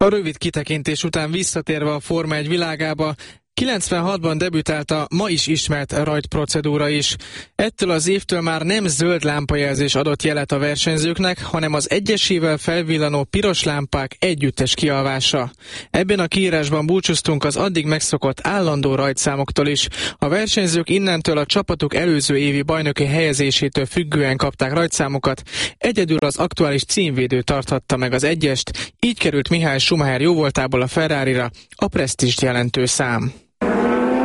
A rövid kitekintés után visszatérve a Forma 1 világába, 96-ban debütált a ma is ismert rajtprocedúra is. Ettől az évtől már nem zöld lámpajelzés adott jelet a versenyzőknek, hanem az egyesével felvillanó piros lámpák együttes kialvása. Ebben a kiírásban búcsúztunk az addig megszokott állandó rajtszámoktól is. A versenyzők innentől a csapatuk előző évi bajnoki helyezésétől függően kapták rajtszámokat, egyedül az aktuális címvédő tarthatta meg az egyest, így került Michael Schumacher jóvoltából a Ferrarira a presztízst jelentő szám.